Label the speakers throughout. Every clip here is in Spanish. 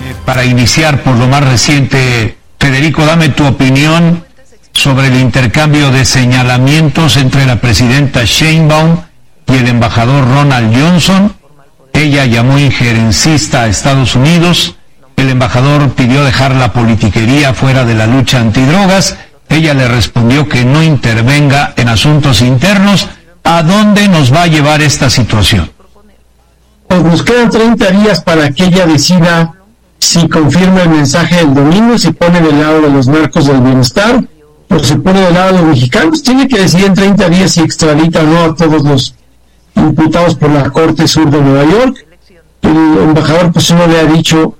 Speaker 1: Para iniciar por lo más reciente, Federico, dame tu opinión sobre el intercambio de señalamientos entre la presidenta Sheinbaum y el embajador Ronald Johnson. Ella llamó injerencista a Estados Unidos, el embajador pidió dejar la politiquería fuera de la lucha antidrogas, ella le respondió que no intervenga en asuntos internos. ¿A dónde nos va a llevar esta situación?
Speaker 2: Pues nos quedan 30 días para que ella decida si confirma el mensaje del domingo y se pone del lado de los narcos del bienestar o se pone del lado de los mexicanos. Tiene que decidir en 30 días si extradita o no a todos los imputados por la Corte Sur de Nueva York. El embajador pues uno le ha dicho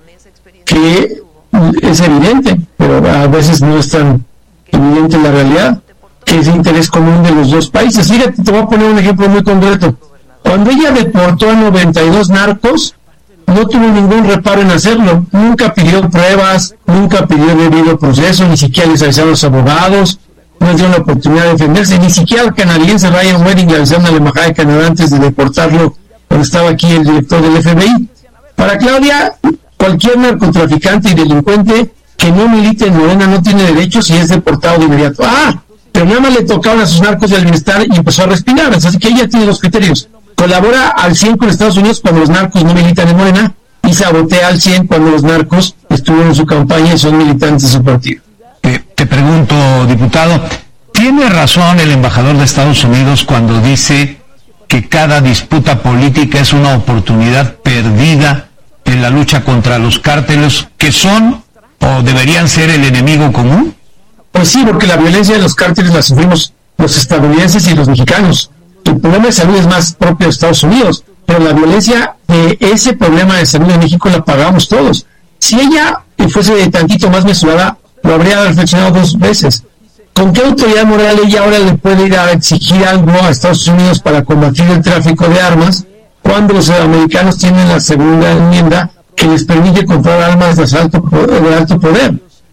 Speaker 2: que es evidente, pero a veces no es tan evidente la realidad, que es de interés común de los dos países. Fíjate, te voy a poner un ejemplo muy concreto. Cuando ella deportó a 92 narcos, no tuvo ningún reparo en hacerlo. Nunca pidió pruebas, nunca pidió debido proceso, ni siquiera les avisaron a los abogados, no les dio la oportunidad de defenderse, ni siquiera al canadiense Ryan Waring le avisaron a la embajada de Canadá antes de deportarlo, cuando estaba aquí el director del FBI. Para Claudia, cualquier narcotraficante y delincuente que no milite en Morena no tiene derechos y es deportado de inmediato. Pero nada más le tocaron a sus narcos del bienestar y empezó a respirar. Así que ella tiene los criterios. Colabora al 100 con Estados Unidos cuando los narcos no militan en Morena y sabotea al 100 cuando los narcos estuvieron en su campaña y son militantes de su partido.
Speaker 1: Te pregunto, diputado, ¿tiene razón el embajador de Estados Unidos cuando dice que cada disputa política es una oportunidad perdida en la lucha contra los cárteles que son o deberían ser el enemigo común?
Speaker 2: Pues sí, porque la violencia de los cárteles la sufrimos los estadounidenses y los mexicanos. El problema de salud es más propio de Estados Unidos, pero la violencia de ese problema de salud en México la pagamos todos. Si ella fuese tantito más mesurada, lo habría reflexionado 2 veces. ¿Con qué autoridad moral ella ahora le puede ir a exigir algo a Estados Unidos para combatir el tráfico de armas cuando los americanos tienen la segunda enmienda que les permite comprar armas de alto poder?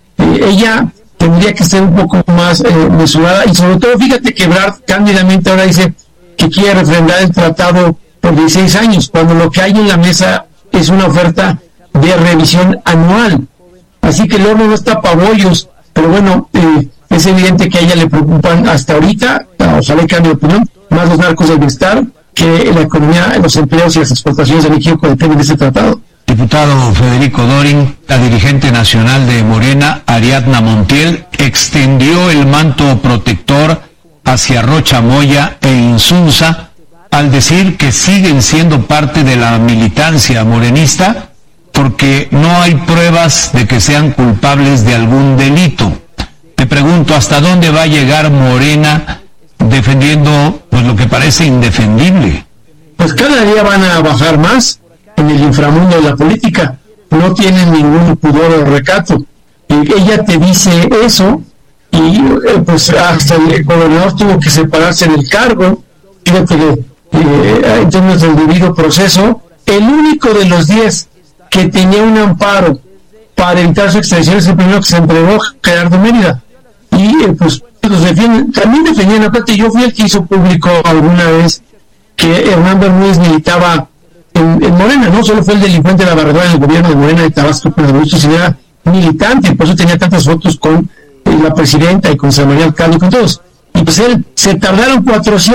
Speaker 2: Ella tendría que ser un poco más mesurada y sobre todo, fíjate que Ebrard cándidamente ahora dice que quiere refrendar el tratado por 16 años, cuando lo que hay en la mesa es una oferta de revisión anual. Así que el horno no está para bollos, pero bueno, es evidente que a ella le preocupan hasta ahorita, ojalá cambie de opinión, más los narcos del bienestar que la economía, los empleos y las exportaciones de México dependen de ese tratado.
Speaker 1: Diputado Federico Dorin, la dirigente nacional de Morena, Ariadna Montiel, extendió el manto protector hacia Rocha Moya e Insunza al decir que siguen siendo parte de la militancia morenista porque no hay pruebas de que sean culpables de algún delito. Te pregunto, ¿hasta dónde va a llegar Morena defendiendo pues lo que parece indefendible?
Speaker 2: Pues cada día van a bajar más en el inframundo de la política. No tienen ningún pudor o recato. Ella te dice eso y pues hasta el gobernador tuvo que separarse del cargo. Fíjate que en términos del debido proceso, el único de los 10 que tenía un amparo para evitar su extradición es el primero que se entregó, Gerardo Mérida. Y pues los defienden, también defendían. Aparte, yo fui el que hizo público alguna vez que Hernán Bermúdez militaba en Morena, no solo fue el delincuente de la barredora del gobierno de Morena de Tabasco, pero de muchos era militante, por eso tenía tantas fotos con la presidenta y con San María Alcalde y con todos. Y pues él, se tardaron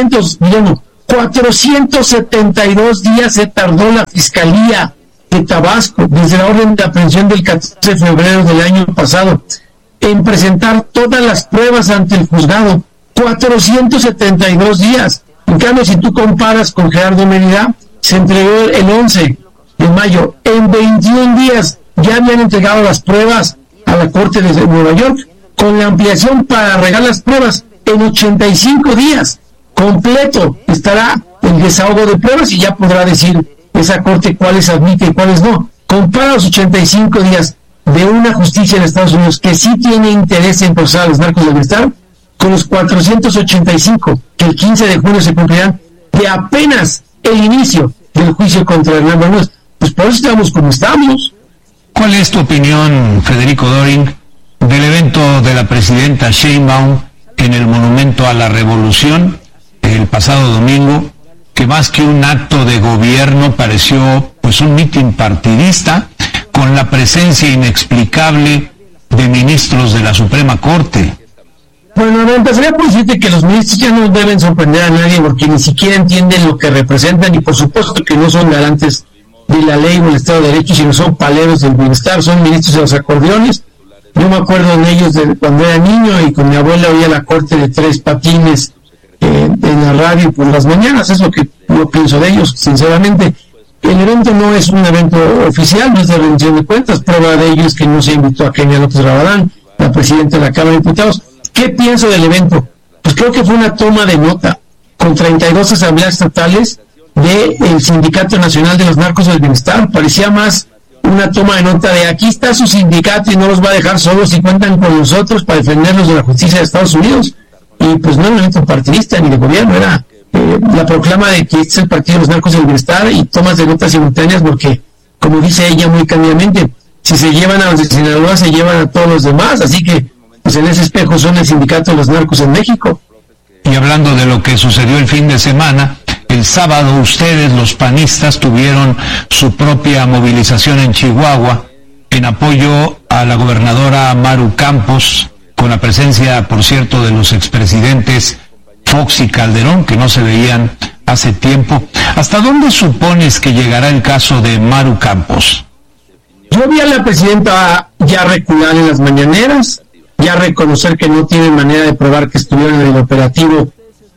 Speaker 2: 472 días se tardó la Fiscalía de Tabasco, desde la orden de aprehensión del 14 de febrero del año pasado, en presentar todas las pruebas ante el juzgado. 472 días. En cambio, si tú comparas con Gerardo Mérida, se entregó el 11 de mayo. En 21 días ya habían entregado las pruebas a la Corte de Nueva York, con la ampliación para regar las pruebas en 85 días. Completo estará el desahogo de pruebas y ya podrá decir esa Corte cuáles admite y cuáles no. Compara los 85 días de una justicia en Estados Unidos que sí tiene interés en procesar a los narcos del bienestar con los 485 que el 15 de junio se cumplirán de apenas el inicio del juicio contra Hernán Bermúdez. Pues por eso estamos como estamos.
Speaker 1: ¿Cuál es tu opinión, Federico Dorin, del evento de la presidenta Sheinbaum en el Monumento a la Revolución el pasado domingo, que más que un acto de gobierno pareció pues un mitin partidista, con la presencia inexplicable de ministros de la Suprema Corte.
Speaker 2: Bueno, empezaría por decirte que los ministros ya no deben sorprender a nadie porque ni siquiera entienden lo que representan y por supuesto que no son garantes de la ley o el Estado de Derecho, sino son paleros del bienestar, son ministros de los acordeones. Yo me acuerdo de ellos de cuando era niño y con mi abuela oía la corte de tres patines en la radio por las mañanas. Es lo que yo pienso de ellos, sinceramente. El evento no es un evento oficial, no es de rendición de cuentas. Prueba de ello es que no se invitó a Kenia López Rabadán, la presidenta de la Cámara de Diputados. ¿Qué pienso del evento? Pues creo que fue una toma de nota con 32 asambleas estatales del Sindicato Nacional de los Narcos del Bienestar. Parecía más una toma de nota de aquí está su sindicato y no los va a dejar solos y cuentan con nosotros para defenderlos de la justicia de Estados Unidos. Y pues no era un evento partidista ni de gobierno, era la proclama de que este es el partido de los Narcos del Bienestar y tomas de notas simultáneas porque, como dice ella muy cándidamente, si se llevan a los de Sinaloa se llevan a todos los demás, así que pues en ese espejo son el Sindicato de los Narcos en México.
Speaker 1: Y hablando de lo que sucedió el fin de semana, el sábado ustedes, los panistas, tuvieron su propia movilización en Chihuahua en apoyo a la gobernadora Maru Campos, con la presencia, por cierto, de los expresidentes Fox y Calderón, que no se veían hace tiempo. ¿Hasta dónde supones que llegará el caso de Maru Campos?
Speaker 2: Yo vi a la presidenta ya recular en las mañaneras, ya reconocer que no tienen manera de probar que estuvieron en el operativo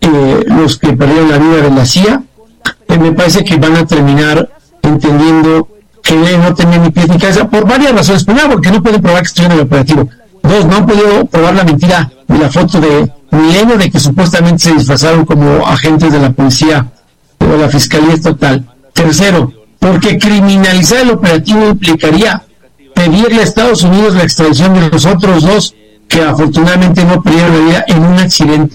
Speaker 2: los que perdieron la vida de la CIA. Me parece que van a terminar entendiendo que no tenían ni pies ni cabeza por varias razones. Primero, porque no pueden probar que estuvieron en el operativo. Dos, no han podido probar la mentira de la foto de Milenio de que supuestamente se disfrazaron como agentes de la policía o de la Fiscalía Estatal. Tercero, porque criminalizar el operativo implicaría pedirle a Estados Unidos la extradición de los otros dos que afortunadamente no perdieron la vida en un accidente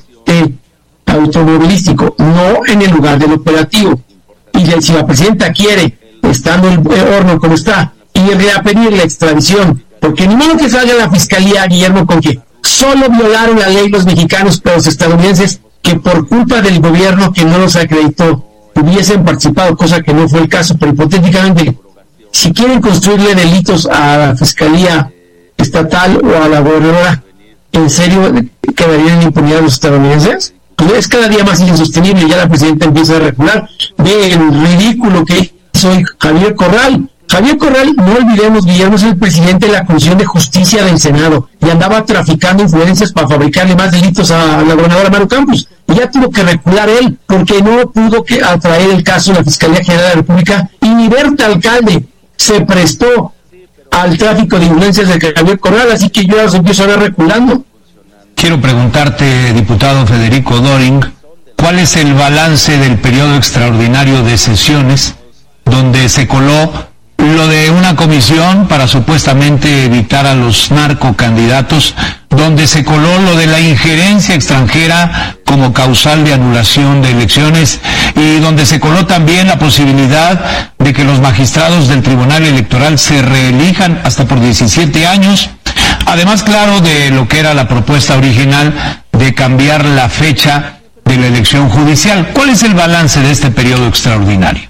Speaker 2: automovilístico, no en el lugar del operativo. Y si la presidenta quiere, estando el horno como está, ir a pedir la extradición, porque ni modo que salga la Fiscalía, Guillermo, con que solo violaron la ley los mexicanos, pero los estadounidenses, que por culpa del gobierno que no los acreditó, hubiesen participado, cosa que no fue el caso, pero hipotéticamente, si quieren construirle delitos a la Fiscalía Estatal o a la gobernadora, ¿en serio quedarían en impunidad los estadounidenses? Pues es cada día más insostenible, ya la presidenta empieza a recular, ve el ridículo que hizo Javier Corral. Javier Corral, no olvidemos, Guillermo, es el presidente de la Comisión de Justicia del Senado y andaba traficando influencias para fabricarle más delitos a la gobernadora Maru Campos. Y ya tuvo que recular él porque no pudo atraer el caso de la Fiscalía General de la República y ni Berta Alcalde se prestó al tráfico de influencias de Javier Corral, así que yo ya se empiezo a ver reculando.
Speaker 1: Quiero preguntarte, diputado Federico Doring, ¿cuál es el balance del periodo extraordinario de sesiones donde se coló lo de una comisión para supuestamente evitar a los narcocandidatos, donde se coló lo de la injerencia extranjera como causal de anulación de elecciones y donde se coló también la posibilidad de que los magistrados del Tribunal Electoral se reelijan hasta por 17 años? Además, claro, de lo que era la propuesta original de cambiar la fecha de la elección judicial. ¿Cuál es el balance de este periodo extraordinario?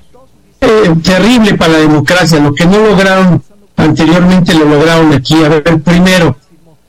Speaker 2: Terrible para la democracia. Lo que no lograron anteriormente lo lograron aquí. A ver, primero,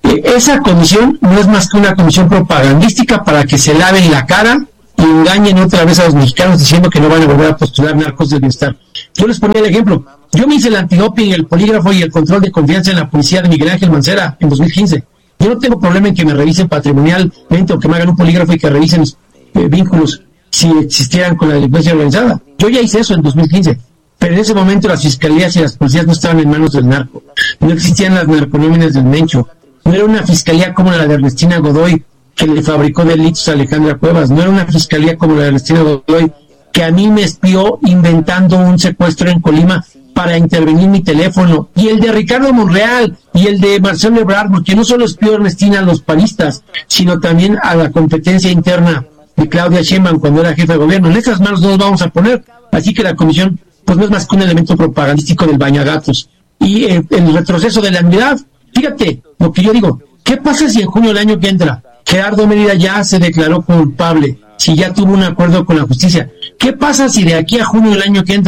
Speaker 2: esa comisión no es más que una comisión propagandística para que se laven la cara y engañen otra vez a los mexicanos diciendo que no van a volver a postular narcos del bienestar. Yo les ponía el ejemplo. Yo me hice el antidoping, el polígrafo y el control de confianza en la policía de Miguel Ángel Mancera en 2015. Yo no tengo problema en que me revisen patrimonialmente o que me hagan un polígrafo y que revisen vínculos si existieran con la delincuencia organizada. Yo ya hice eso en 2015, pero en ese momento las fiscalías y las policías no estaban en manos del narco. No existían las narconóminas del Mencho. No era una fiscalía como la de Ernestina Godoy, que le fabricó delitos a Alejandra Cuevas. No era una fiscalía como la de Ernestina Godoy, que a mí me espió inventando un secuestro en Colima para intervenir mi teléfono, y el de Ricardo Monreal, y el de Marcelo Ebrard, porque no solo espió Ernestina a los panistas, sino también a la competencia interna de Claudia Sheinbaum cuando era jefe de gobierno. En esas manos no nos vamos a poner, así que la comisión pues no es más que un elemento propagandístico del bañagatos. Y el retroceso de la unidad, fíjate lo que yo digo, ¿qué pasa si en junio del año que entra Gerardo Mérida ya se declaró culpable, si ya tuvo un acuerdo con la justicia? ¿Qué pasa si de aquí a junio del año que entra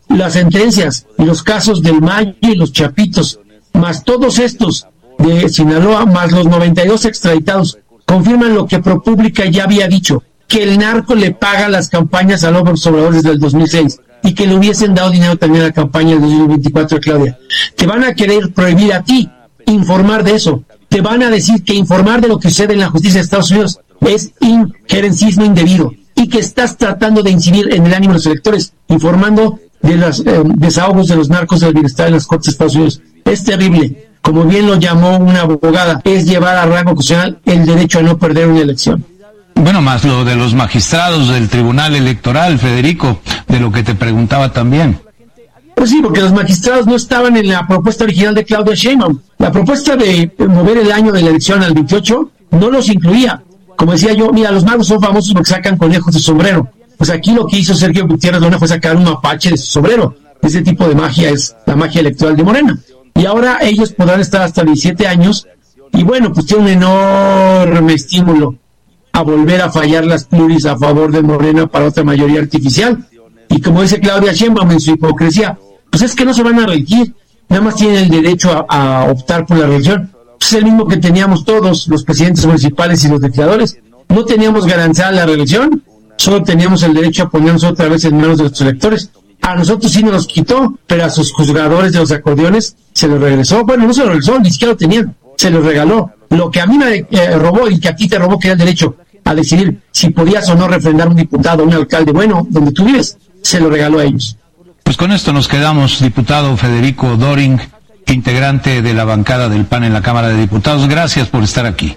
Speaker 2: las sentencias y los casos del Mayo y los Chapitos, más todos estos de Sinaloa, más los 92 extraditados, confirman lo que ProPublica ya había dicho, que el narco le paga las campañas a López Obrador desde el 2006 y que le hubiesen dado dinero también a la campaña del 2024 de Claudia. Te van a querer prohibir a ti informar de eso. Te van a decir que informar de lo que sucede en la justicia de Estados Unidos es injerencismo indebido y que estás tratando de incidir en el ánimo de los electores, informando de los desahogos de los narcos del bienestar en las cortes de Estados Unidos. Es terrible. Como bien lo llamó una abogada, es llevar a rango constitucional el derecho a no perder una elección.
Speaker 1: Bueno, más lo de los magistrados del Tribunal Electoral, Federico, de lo que te preguntaba también.
Speaker 2: Pues sí, porque los magistrados no estaban en la propuesta original de Claudia Sheinbaum. La propuesta de mover el año de la elección al 28 no los incluía. Como decía yo, mira, los magos son famosos porque sacan conejos de sombrero. Pues aquí lo que hizo Sergio Gutiérrez Luna fue sacar un mapache de su sombrero. Ese tipo de magia es la magia electoral de Morena. Y ahora ellos podrán estar hasta 17 años y bueno, pues tiene un enorme estímulo a volver a fallar las pluris a favor de Morena para otra mayoría artificial. Y como dice Claudia Sheinbaum en su hipocresía, pues es que no se van a reelegir, nada más tienen el derecho a optar por la reelección. Pues es el mismo que teníamos todos los presidentes municipales y los legisladores. No teníamos garantizada la reelección, solo teníamos el derecho a ponernos otra vez en manos de nuestros electores. A nosotros sí nos los quitó, pero a sus juzgadores de los acordeones se los regresó. Bueno, no se los regresó, ni siquiera lo tenían, se los regaló. Lo que a mí me robó y que a ti te robó, que era el derecho a decidir si podías o no refrendar un diputado, un alcalde, bueno, donde tú vives, se lo regaló a ellos.
Speaker 1: Pues con esto nos quedamos, diputado Federico Doring, integrante de la bancada del PAN en la Cámara de Diputados. Gracias por estar aquí.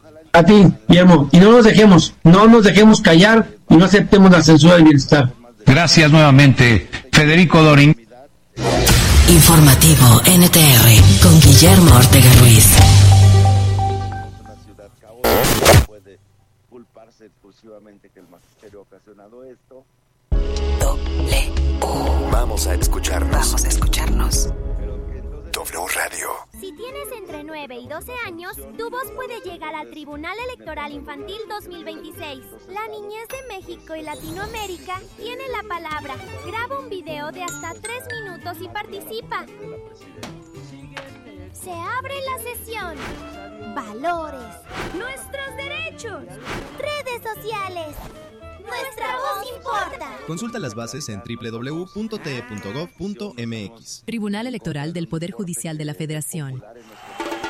Speaker 2: A ti, Guillermo, y no nos dejemos callar y no aceptemos la censura del bienestar.
Speaker 1: Gracias nuevamente, Federico Doring.
Speaker 3: Informativo NTR con Guillermo Ortega Ruiz.
Speaker 4: Una ciudad caótica, puede culparse exclusivamente que el magisterio ha ocasionado esto.
Speaker 5: Vamos a escucharnos. W Radio.
Speaker 6: Si tienes entre 9 y 12 años, tu voz puede llegar al Tribunal Electoral Infantil 2026. La niñez de México y Latinoamérica tiene la palabra. Graba un video de hasta 3 minutos y participa. Se abre la sesión. Valores. Nuestros derechos. Redes sociales. Nuestra voz importa.
Speaker 7: Consulta las bases en www.te.gov.mx.
Speaker 3: Tribunal Electoral del Poder Judicial de la Federación.